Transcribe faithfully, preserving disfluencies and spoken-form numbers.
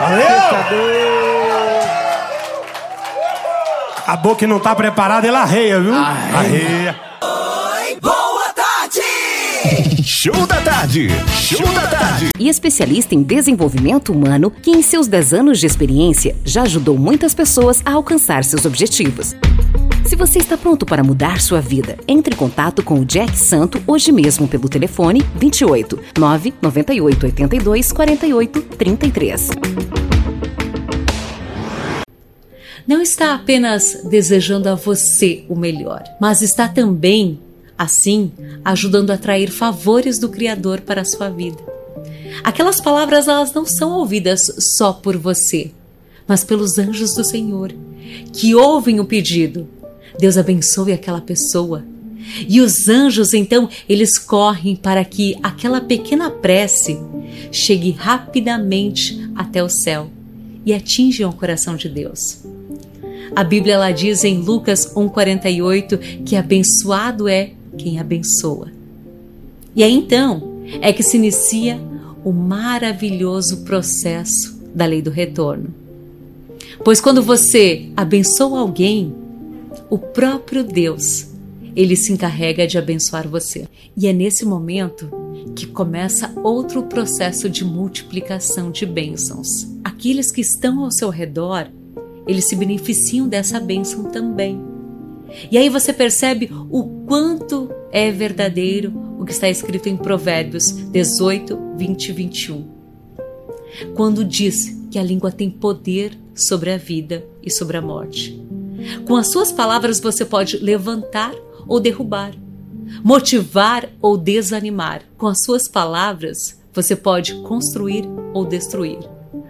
Valeu! Acabou que não tá preparado, ele arreia, viu? Ai. Arreia. Oi, boa tarde! Show da tarde! Show da tarde! E especialista em desenvolvimento humano, que em seus dez anos de experiência já ajudou muitas pessoas a alcançar seus objetivos. Se você está pronto para mudar sua vida, entre em contato com o Jack Santo hoje mesmo pelo telefone vinte e oito, nove nove oito oito dois, quatro oito três três. Não está apenas desejando a você o melhor, mas está também, assim, ajudando a atrair favores do Criador para a sua vida. Aquelas palavras, elas não são ouvidas só por você, mas pelos anjos do Senhor, que ouvem o pedido. Deus abençoe aquela pessoa. E os anjos, então, eles correm para que aquela pequena prece chegue rapidamente até o céu e atinja o coração de Deus. A Bíblia ela diz em Lucas um, quarenta e oito que abençoado é quem abençoa. E aí então é que se inicia o maravilhoso processo da lei do retorno. Pois quando você abençoa alguém, o próprio Deus, ele se encarrega de abençoar você. E é nesse momento que começa outro processo de multiplicação de bênçãos. Aqueles que estão ao seu redor, eles se beneficiam dessa bênção também. E aí você percebe o quanto é verdadeiro o que está escrito em Provérbios dezoito, vinte e vinte e um. Quando diz que a língua tem poder sobre a vida e sobre a morte. Com as suas palavras você pode levantar ou derrubar, motivar ou desanimar. Com as suas palavras você pode construir ou destruir.